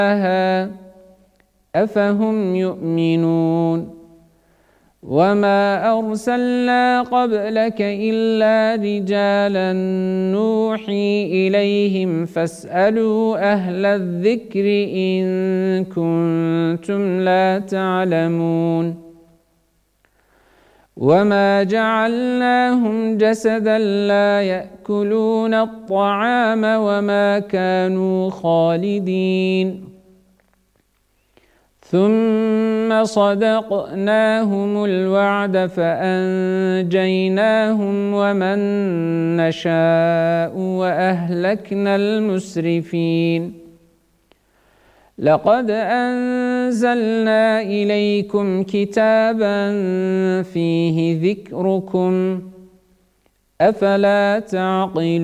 أفهم يؤمنون وما أرسلنا قبلك إلا رجالا نوحي إليهم فاسألوا أهل الذكر إن كنتم لا تعلمون وما جعلناهم جسدا لا يأكلون الطعام وما كانوا خالدين ثم صدقناهم الوعد فأنجيناهم ومن نشاء وأهلكنا المسرفين لقد أنزلنا إليكم كتابا فيه ذكركم أفلا تعقلون